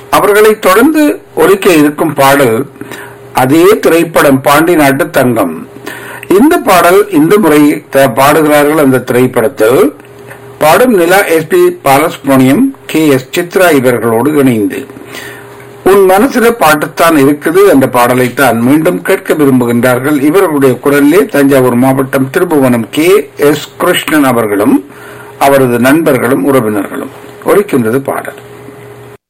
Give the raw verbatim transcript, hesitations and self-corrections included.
அவர்களை தொடர்ந்து ஒலிக்க இருக்கும் பாடல் அதே திரைப்படம் பாண்டி நாட்டு தங்கம். இந்த பாடல் இந்த முறை பாடுகிறார்கள். அந்த திரைப்படத்தில் பாடும் நிலா S B Balasubramaniam, K S Chitra இவர்களோடு இணைந்து உன் மனசுல பாட்டுத்தான் இருக்குது என்ற பாடலைத்தான் மீண்டும் கேட்க விரும்புகின்றார்கள். இவர்களுடைய குரலிலே தஞ்சாவூர் மாவட்டம் திருபுவனம் கே எஸ் கிருஷ்ணன் அவர்களும் அவரது நண்பர்களும் உறவினர்களும் ஒலிக்கின்றது பாடல்.